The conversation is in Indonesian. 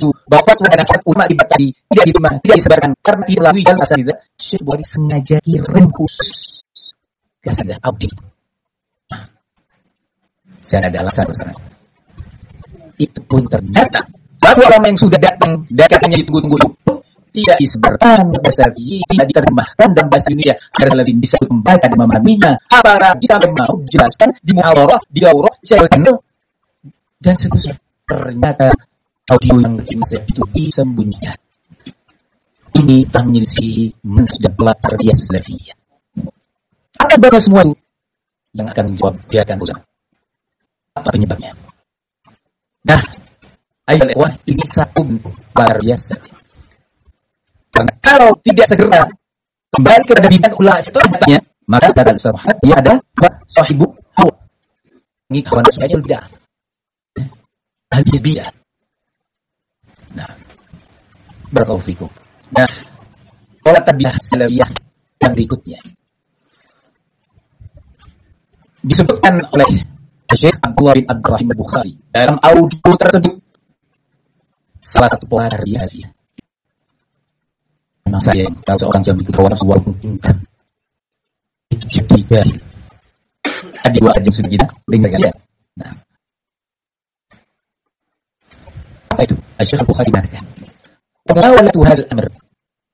isu bahwa fatwa dan nasihat ulama dibatasi, tidak diterima, tidak disebarkan karena tidak melalui jalur asal. Syekh Bukhari sengaja kirim khusus ke sana audit. Saya ada alasan bersama. Itu pun ternyata fatwa ulama yang sudah datang dan katanya ditunggu-tunggu tidak disebarkan bahasa tidak diterjemahkan dalam bahasa Indonesia agar lebih bisa membaca dan memahaminya. Apakah kita mau jelaskan di muhawarah, di daurah, channel dan seterusnya. Ternyata audio yang itu disembunyikan. Ini menyelisih manhaj dan pelatar dia salafiyah. Apa bapak semua yang akan menjawab? Dia akan berusaha. Apa penyebabnya? Nah, ayo ikhwah, ini satu luar biasa. Karena kalau tidak segera kembali kepada bimbingan ulama setelahnya, maka kata Sahabat dia ada sahibu hawa. Ini kawan saya tidak. Al-Hizbiyah. Nah, barakallahu fikum. Nah, pola tabiah salafiyah yang berikutnya disebutkan oleh Syekh Abdullah bin Abdurrahim Al-Bukhari dalam audio tersebut. Salah satu pola tabiah memang saya tahu seorang jam ikut rawat sebuah mungkinkan itu juga ada dua yang sudah kita dengarkan ya. Nah, apa itu? Syekh Al-Bukhari mengatakan, "Pengawalatu hadzal amr